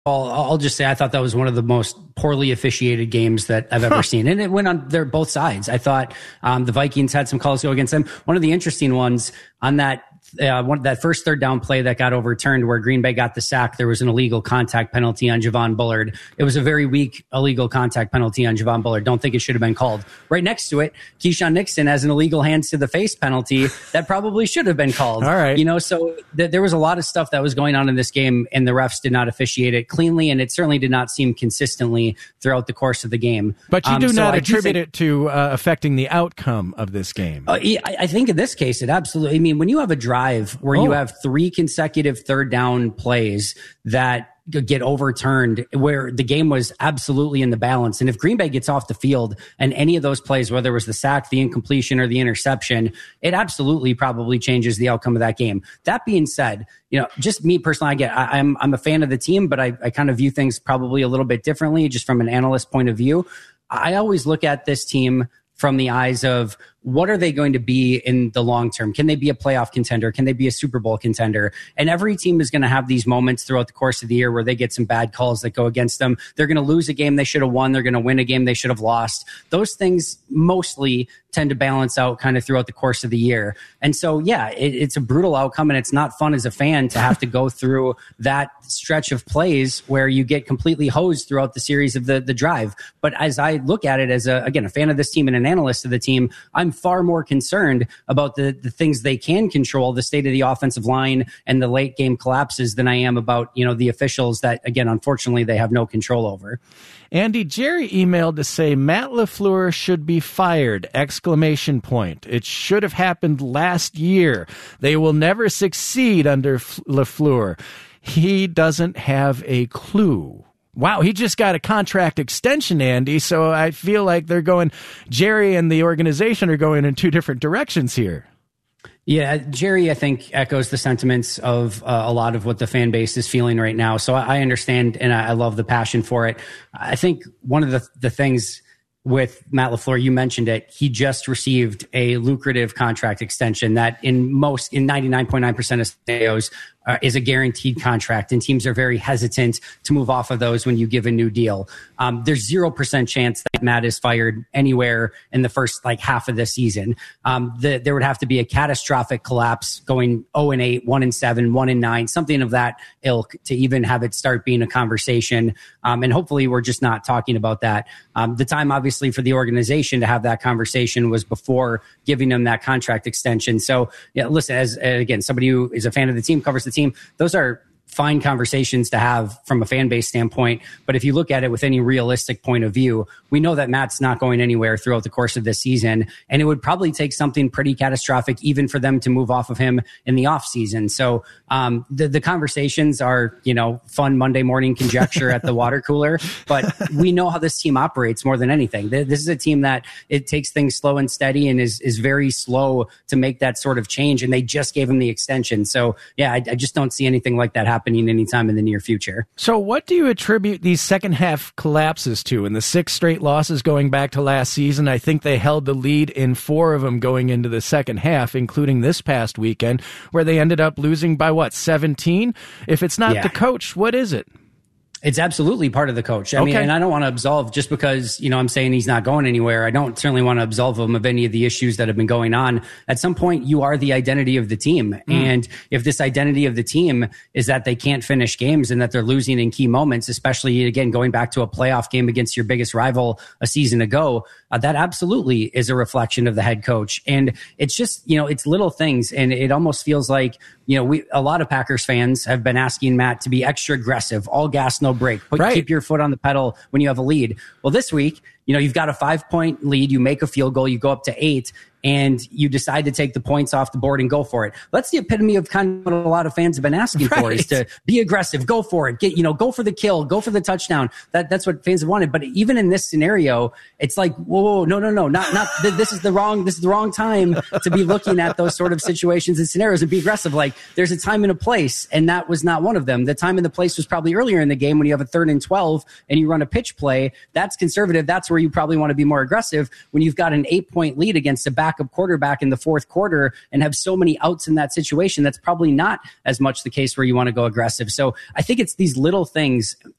I'll just say I thought that was one of the most poorly officiated games that I've ever seen. And it went on both sides. I thought the Vikings had some calls go against them. One of the interesting ones on that that first third down play that got overturned where Green Bay got the sack, there was an illegal contact penalty on Javon Bullard. It was a very weak illegal contact penalty on Javon Bullard. Don't think it should have been called. Right next to it, Keyshawn Nixon has an illegal hands to the face penalty that probably should have been called. All right. So there was a lot of stuff that was going on in this game, and the refs did not officiate it cleanly, and it certainly did not seem consistently throughout the course of the game. But you do not attribute it to affecting the outcome of this game. I think in this case, it absolutely, I mean, when you have a drive where you have 3 consecutive third down plays that get overturned, where the game was absolutely in the balance. And if Green Bay gets off the field and any of those plays, whether it was the sack, the incompletion, or the interception, it absolutely probably changes the outcome of that game. That being said, just me personally, I'm a fan of the team, but I kind of view things probably a little bit differently, just from an analyst point of view. I always look at this team from the eyes of what are they going to be in the long term? Can they be a playoff contender? Can they be a Super Bowl contender? And every team is going to have these moments throughout the course of the year where they get some bad calls that go against them. They're going to lose a game they should have won. They're going to win a game they should have lost. Those things mostly tend to balance out kind of throughout the course of the year. And so, yeah, it's a brutal outcome, and it's not fun as a fan to have to go through that stretch of plays where you get completely hosed throughout the series of the drive. But as I look at it as a fan of this team and an analyst of the team, I'm far more concerned about the things they can control, the state of the offensive line and the late game collapses, than I am about, the officials that, again, unfortunately, they have no control over. Andy, Jerry emailed to say Matt LaFleur should be fired! ! It should have happened last year. They will never succeed under LaFleur. He doesn't have a clue. Wow, he just got a contract extension, Andy, so I feel like Jerry and the organization are going in 2 different directions here. Yeah, Jerry, I think, echoes the sentiments of a lot of what the fan base is feeling right now. So I understand, and I love the passion for it. I think one of the things with Matt LaFleur, you mentioned it, he just received a lucrative contract extension that in 99.9% of scenarios is a guaranteed contract, and teams are very hesitant to move off of those when you give a new deal. There's 0% chance that Matt is fired anywhere in the first half of the season. There would have to be a catastrophic collapse going 0-8, 1-7, 1-9, something of that ilk to even have it start being a conversation. And hopefully we're just not talking about that. The time, obviously, for the organization to have that conversation was before giving them that contract extension. So, yeah, listen, as again, somebody who is a fan of the team, covers the team, those are fine conversations to have from a fan base standpoint. But if you look at it with any realistic point of view, we know that Matt's not going anywhere throughout the course of this season. And it would probably take something pretty catastrophic even for them to move off of him in the off season. So the conversations are, fun Monday morning conjecture at the water cooler. But we know how this team operates more than anything. This is a team that it takes things slow and steady and is very slow to make that sort of change. And they just gave him the extension. So, yeah, I just don't see anything like that happening anytime in the near future. So what do you attribute these second half collapses to? In the 6 straight losses going back to last season, I think they held the lead in 4 of them going into the second half, including this past weekend, where they ended up losing by 17? If it's not the coach, what is it? It's absolutely part of the coach. I mean, and I don't want to absolve just because, I'm saying he's not going anywhere. I don't certainly want to absolve him of any of the issues that have been going on. At some point, you are the identity of the team. And if this identity of the team is that they can't finish games and that they're losing in key moments, especially, again, going back to a playoff game against your biggest rival a season ago, that absolutely is a reflection of the head coach. And it's just, it's little things. And it almost feels like, a lot of Packers fans have been asking Matt to be extra aggressive, all gas, no brake, keep your foot on the pedal when you have a lead. Well, this week, you've got a 5-point lead, you make a field goal, you go up to 8, and you decide to take the points off the board and go for it. That's the epitome of kind of what a lot of fans have been asking for, is to be aggressive, go for it, go for the kill, go for the touchdown. That's what fans have wanted. But even in this scenario, it's like, whoa, no, not this is the wrong time to be looking at those sort of situations and scenarios and be aggressive. Like, there's a time and a place, and that was not one of them. The time and the place was probably earlier in the game when you have a 3rd and 12 and you run a pitch play. That's conservative. That's where you probably want to be more aggressive. When you've got an 8-point lead against a backup quarterback in the fourth quarter and have so many outs in that situation, that's probably not as much the case where you want to go aggressive. So I think it's these little things.